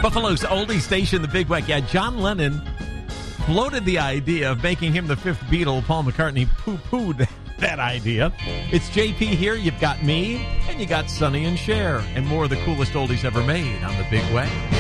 Buffalo's oldie station, The Big Weck. Yeah, John Lennon floated the idea of making him the fifth Beatle. Paul McCartney poo-pooed that idea. It's JP here. You've got me, and you got Sonny and Cher, and more of the coolest oldies ever made on The Big Weck.